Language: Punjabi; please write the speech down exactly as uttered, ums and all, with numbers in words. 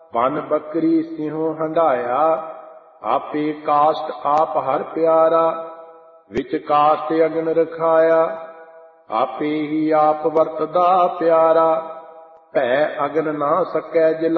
ਬਨ ਬੱਕਰੀ ਸਿਉ ਹੰਢਾਇਆ, ਆਪੇ ਕਾਸ਼ਟ ਆਪ ਹਰ ਪਿਆਰਾ। ਵਿੱਚ ਕਾਸ਼ਟ ਅਗਨ ਰਖਾਇਆ, ਆਪੇ ਹੀ ਆਪ ਵਰਤਦਾ ਪਿਆਰਾ। ਭੈ ਅਗਨ ਨਾ ਸਕੈ